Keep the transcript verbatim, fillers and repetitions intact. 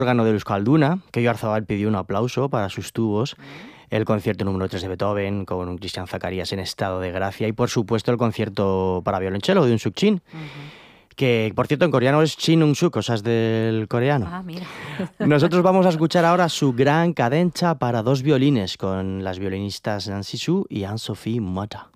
órgano de Euskalduna, que Oyarzabal pidió un aplauso para sus tubos, el concierto número tres de Beethoven con un Cristian Zacarías en estado de gracia y, por supuesto, el concierto para violonchelo de un Suk Chin, Ujú. que, por cierto, en coreano es Chin Un Suk, cosas del coreano. Ah, mira. Nosotros vamos a escuchar ahora su gran cadenza para dos violines con las violinistas Nancy Su y Anne-Sophie Mota.